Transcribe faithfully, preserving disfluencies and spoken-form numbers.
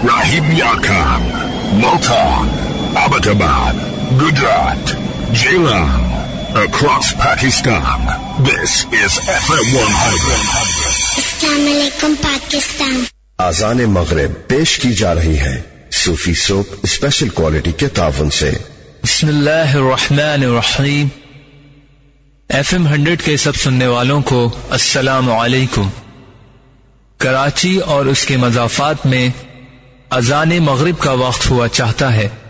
Rahim Yakam, Multan, Abbottabad, Gujarat, Jhelum, across Pakistan. This is F M one hundred. Assalamu alaikum Pakistan. आज़ान मगरिब पेश की जा रही है सूफी सोप स्पेशल क्वालिटी के तावन से। बिस्मिल्लाहिर्रहमानिर्रहीम। एफ एम हंड्रेड के सब सुनने वालों को अस्सलाम वालेकुम। कराची और उसके मज़ाफ़ात में अज़ान मगरिब का वक्त हुआ चाहता है।